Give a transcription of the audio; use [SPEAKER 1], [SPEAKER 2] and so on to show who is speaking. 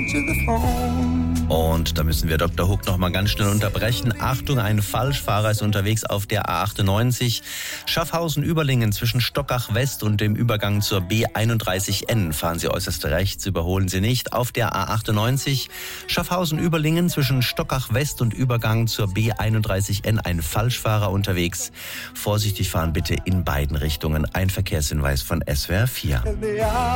[SPEAKER 1] Und da müssen wir Dr. Hook noch mal ganz schnell unterbrechen. Achtung, ein Falschfahrer ist unterwegs auf der A98. Schaffhausen-Überlingen zwischen Stockach West und dem Übergang zur B31N. Fahren Sie äußerst rechts, überholen Sie nicht. Auf der A98 Schaffhausen-Überlingen zwischen Stockach West und Übergang zur B31N ein Falschfahrer unterwegs. Vorsichtig fahren bitte in beiden Richtungen. Ein Verkehrshinweis von SWR 4.